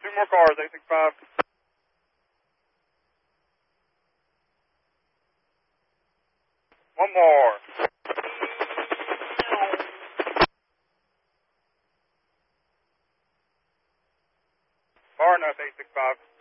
Two more cars, 865. One more. Far enough, 865.